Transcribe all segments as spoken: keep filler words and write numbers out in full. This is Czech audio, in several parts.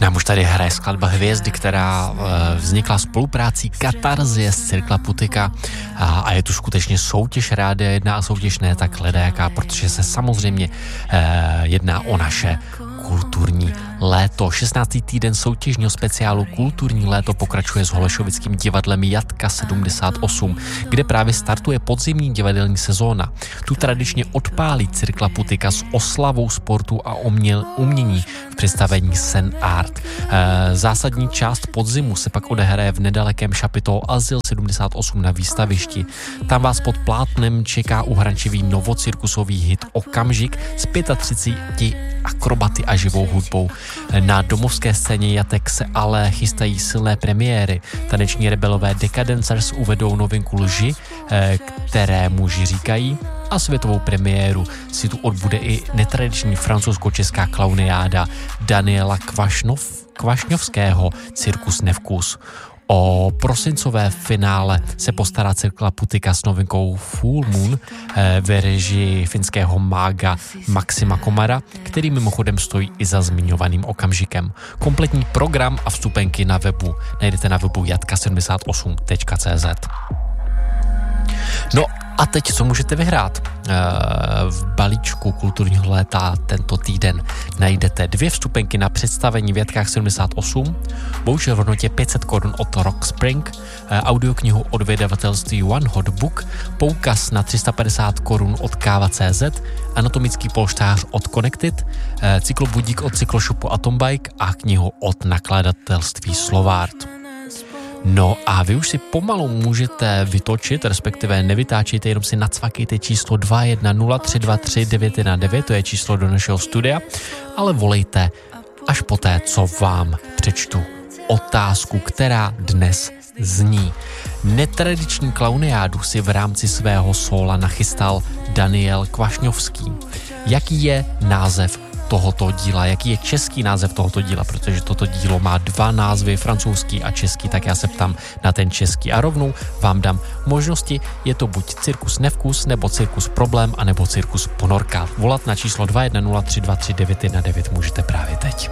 Nám už tady hraje skladba Hvězdy, která vznikla spoluprácí Katarzie z Cirkla Putika a, a je tu skutečně soutěž Rádia jedna a soutěž ne tak ledajaká, protože se samozřejmě eh, jedná o naše kulturní léto. šestnáctý týden soutěžního speciálu Kulturní léto pokračuje s holešovickým divadlem Jatka sedmdesát osm, kde právě startuje podzimní divadelní sezóna. Tu tradičně odpálí Cirkla Putika s oslavou sportu a uměl, umění v představení Sen Art. E, zásadní část podzimu se pak odehraje v nedalekém šapitó Azyl sedmdesát osm na výstavišti. Tam vás pod plátnem čeká uhrančivý novocirkusový hit Okamžik s třiceti pěti akrobaty a živou hudbou. Na domovské scéně Jatek se ale chystají silné premiéry. Taneční rebelové Decadencers uvedou novinku Lži, které muži říkají, a světovou premiéru si tu odbude i netradiční francouzsko-česká klauniáda Daniela Kvašnov, Kvašňovského Cirkus Nevkus. O prosincové finále se postará Cirkla Putika s novinkou Full Moon ve režii finského mága Maxima Komara, který mimochodem stojí i za zmiňovaným Okamžikem. Kompletní program a vstupenky na webu najdete na webu jatka sedmdesát osm tečka cé zet. No a teď, co můžete vyhrát? V balíčku kulturního léta tento týden najdete dvě vstupenky na představení v Jatkách sedmdesát osm, voucher v hodnotě pět set korun od Rock Spring, audioknihu od vydavatelství One Hot Book, poukaz na tři sta padesát korun od káva tečka cé zet, anatomický polštář od Connected, cyklobudík od cykloshopu Atombike a knihu od nakladatelství Slovart. No a vy už si pomalu můžete vytočit, respektive nevytáčejte, jenom si nacvakejte číslo dva jedna nula tři dva tři devět jedna devět, to je číslo do našeho studia, ale volejte až poté, co vám přečtu otázku, která dnes zní. Netradiční klauniádu si v rámci svého sóla nachystal Daniel Kvašňovský. Jaký je název tohoto díla, jaký je český název tohoto díla, protože toto dílo má dva názvy, francouzský a český, tak já se ptám na ten český a rovnou vám dám možnosti, je to buď Cirkus Nevkus, nebo Cirkus Problém, anebo Cirkus Ponorka. Volat na číslo dva jedna nula tři dva tři devět jedna devět můžete právě teď.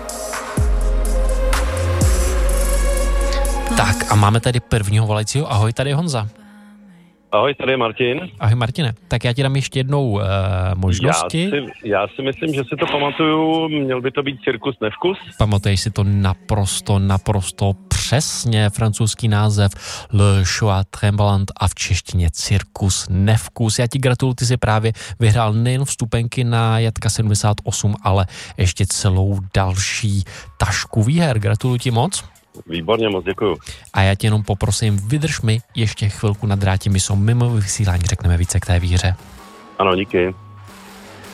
Tak a máme tady prvního volajícího. Ahoj, tady je Honza. Ahoj, tady je Martin. Ahoj Martine, tak já ti dám ještě jednou uh, možnosti. Já si, já si myslím, že si to pamatuju, měl by to být Cirkus Nevkus. Pamatuješ si to naprosto, naprosto přesně, francouzský název Le Choix Tremblant a v češtině Cirkus Nevkus. Já ti gratuluju, ty jsi právě vyhrál nejen vstupenky na Jatka sedmdesát osm, ale ještě celou další tašku výher. Gratuluju ti moc. Výborně, moc děkuju. A já tě jenom poprosím, vydrž mi ještě chvilku na drátě, my jsou mimo vysílání, řekneme více k té výhře. Ano, díky.